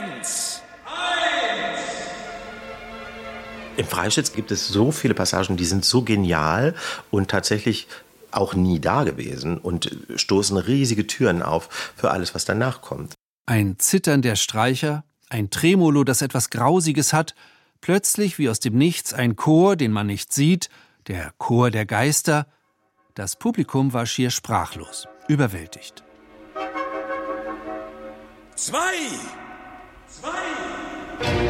1. Im Freischütz gibt es so viele Passagen, die sind so genial und tatsächlich auch nie da gewesen und stoßen riesige Türen auf für alles, was danach kommt. Ein Zittern der Streicher, ein Tremolo, das etwas Grausiges hat, plötzlich wie aus dem Nichts ein Chor, den man nicht sieht, der Chor der Geister. Das Publikum war schier sprachlos, überwältigt. 2.